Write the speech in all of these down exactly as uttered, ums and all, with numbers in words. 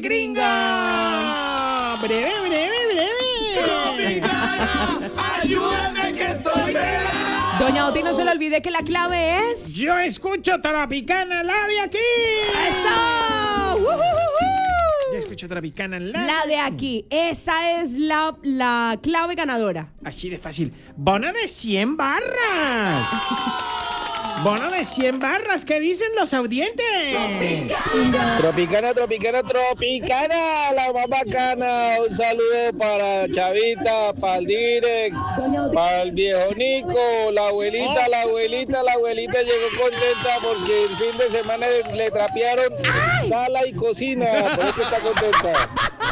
gringa. Breve, breve, breve. Tropicana, ayúdame que soy pelado. Doña Oti, no se le olvide que la clave es... Yo escucho Tropicana, la de aquí. ¡Eso! ¡Woo! Yo escucho Tropicana, la, La de aquí. Esa es la, la clave ganadora. Así de fácil. Bono de cien barras. Bono de cien barras. ¿Qué dicen los audientes? Tropicana, tropicana, tropicana, la más bacana. Un saludo para Chavita, para el Direct, para el viejo Nico, la abuelita, la abuelita, la abuelita llegó contenta porque el fin de semana le, le trapearon sala y cocina, por eso está contenta.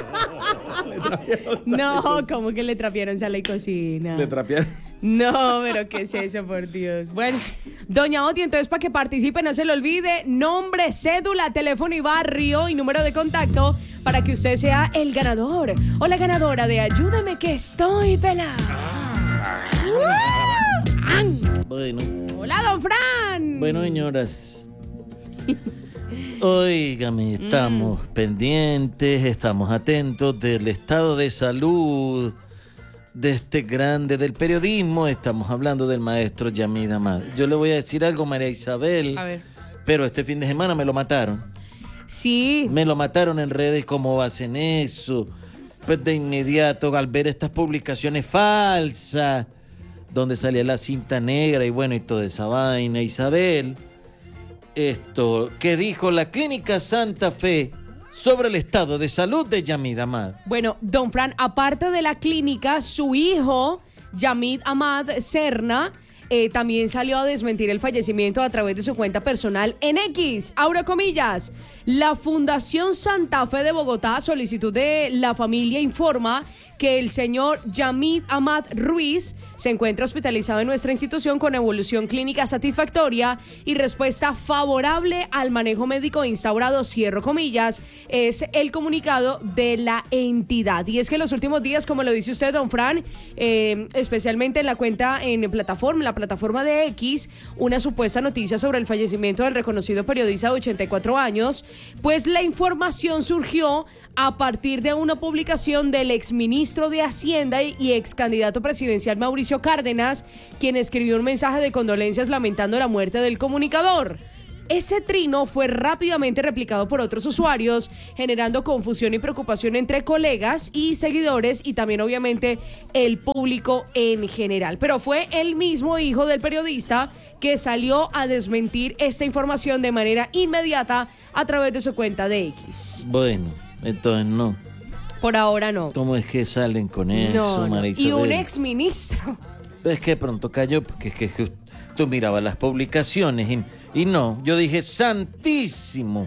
No, ¿cómo que le trapearon sala y cocina? Le trapearon. No, pero ¿qué es eso, por Dios? Bueno, doña Oti, entonces para que participe, no se le olvide nombre, cédula, teléfono y barrio y número de contacto para que usted sea el ganador o la ganadora de Ayúdame que estoy pelada. Bueno, Hola, don Fran. bueno, señoras. Óigame, estamos Mm. pendientes, estamos atentos del estado de salud de este grande del periodismo. Estamos hablando del maestro Yamid Amad. Yo le voy a decir algo, María Isabel. A ver. Pero este fin de semana me lo mataron. Sí. Me lo mataron en redes. ¿Cómo hacen eso? Pues de inmediato, al ver estas publicaciones falsas, donde salía la cinta negra y bueno, y toda esa vaina, Isabel, esto, ¿qué dijo la Clínica Santa Fe sobre el estado de salud de Yamid Amad? Bueno, don Fran, aparte de la clínica, su hijo, Yamid Amad Serna, eh, también salió a desmentir el fallecimiento a través de su cuenta personal en X. Abro comillas. La Fundación Santa Fe de Bogotá, a solicitud de la familia, informa que el señor Yamid Amad Ruiz se encuentra hospitalizado en nuestra institución con evolución clínica satisfactoria y respuesta favorable al manejo médico instaurado, cierro comillas, es el comunicado de la entidad. Y es que en los últimos días, como lo dice usted, don Fran, eh, especialmente en la cuenta, en plataforma, en la plataforma de X, una supuesta noticia sobre el fallecimiento del reconocido periodista de ochenta y cuatro años, pues la información surgió a partir de una publicación del exministro de Hacienda y ex candidato presidencial Mauricio Cárdenas, quien escribió un mensaje de condolencias lamentando la muerte del comunicador. Ese trino fue rápidamente replicado por otros usuarios, generando confusión y preocupación entre colegas y seguidores y también obviamente el público en general. Pero fue el mismo hijo del periodista que salió a desmentir esta información de manera inmediata a través de su cuenta de X. Bueno, entonces no. Por ahora no. ¿Cómo es que salen con eso, No, no. María Isabel? Y un exministro. Es que pronto cayó, porque es que, que tú mirabas las publicaciones y, y no, yo dije, santísimo.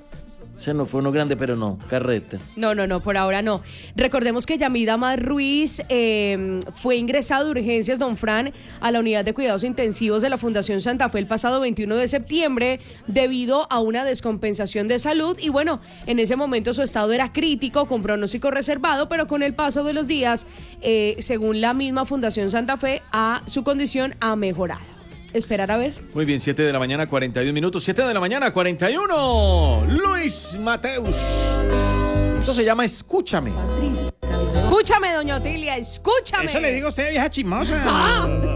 Ese no fue uno grande, pero no, carreta. No, no, no, por ahora no. Recordemos que Yamid Amad Ruiz eh, fue ingresado de urgencias, don Fran, a la unidad de cuidados intensivos de la Fundación Santa Fe el pasado veintiuno de septiembre debido a una descompensación de salud y bueno, en ese momento su estado era crítico, con pronóstico reservado, pero con el paso de los días, eh, según la misma Fundación Santa Fe, a, su condición ha mejorado. Esperar a ver. Muy bien, siete de la mañana, cuarenta y un minutos. siete de la mañana, cuarenta y uno. Luis Mateus. Esto se llama Escúchame. Escúchame, doña Otilia, escúchame. Eso le digo a usted, vieja chismosa. Ah.